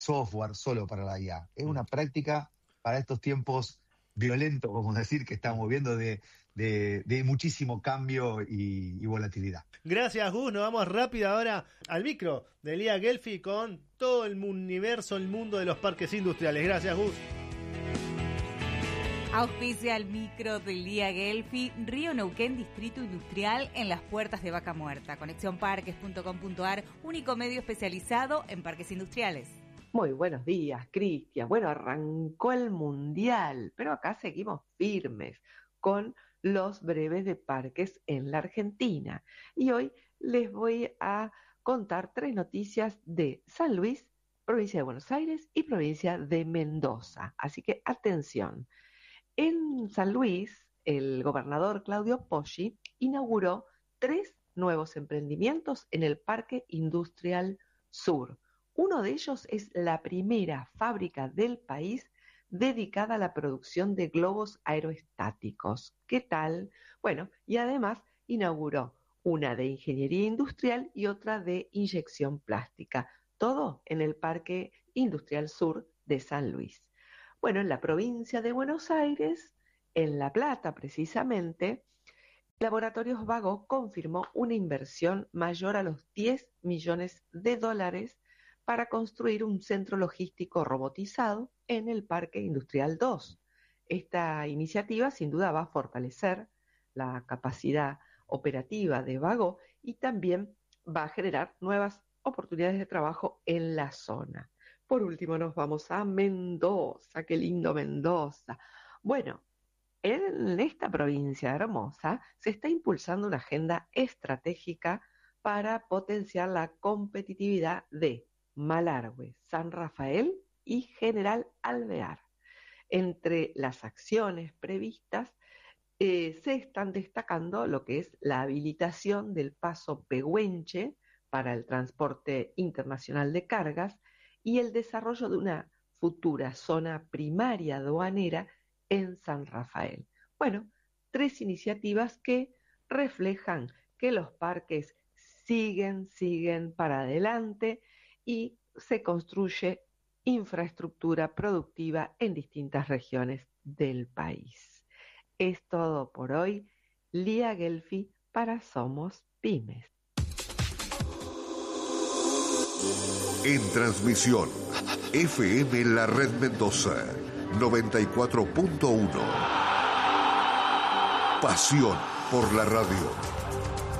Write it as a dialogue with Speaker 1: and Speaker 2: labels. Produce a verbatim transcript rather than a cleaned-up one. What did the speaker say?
Speaker 1: software solo para la I A. Es una práctica para estos tiempos violentos, como decir, que estamos viendo de, de, de muchísimo cambio y, y volatilidad.
Speaker 2: Gracias, Gus. Nos vamos rápido ahora al micro de Lía Guelfi con todo el universo, el mundo de los parques industriales. Gracias, Gus.
Speaker 3: Auspicia el micro de Lía Guelfi, Río Neuquén, Distrito Industrial, en las puertas de Vaca Muerta. conexión parques punto com punto ar, único medio especializado en parques industriales.
Speaker 4: Muy buenos días, Cristian. Bueno, arrancó el Mundial, pero acá seguimos firmes con los breves de parques en la Argentina. Y hoy les voy a contar tres noticias de San Luis, provincia de Buenos Aires y provincia de Mendoza. Así que atención. En San Luis, el gobernador Claudio Poggi inauguró tres nuevos emprendimientos en el Parque Industrial Sur. Uno de ellos es la primera fábrica del país dedicada a la producción de globos aerostáticos. ¿Qué tal? Bueno, y además inauguró una de ingeniería industrial y otra de inyección plástica. Todo en el Parque Industrial Sur de San Luis. Bueno, en la provincia de Buenos Aires, en La Plata precisamente, Laboratorios Vago confirmó una inversión mayor a los diez millones de dólares para construir un centro logístico robotizado en el Parque Industrial dos. Esta iniciativa sin duda va a fortalecer la capacidad operativa de Vago y también va a generar nuevas oportunidades de trabajo en la zona. Por último nos vamos a Mendoza, qué lindo Mendoza. Bueno, en esta provincia hermosa se está impulsando una agenda estratégica para potenciar la competitividad de Malargüe, San Rafael y General Alvear. Entre las acciones previstas eh, se están destacando lo que es la habilitación del paso Pehuenche para el transporte internacional de cargas y el desarrollo de una futura zona primaria aduanera en San Rafael. Bueno, tres iniciativas que reflejan que los parques siguen, siguen para adelante y se construye infraestructura productiva en distintas regiones del país. Es todo por hoy. Lía Guelfi para Somos Pymes.
Speaker 5: En transmisión, F M La Red Mendoza, noventa y cuatro punto uno. Pasión por la radio.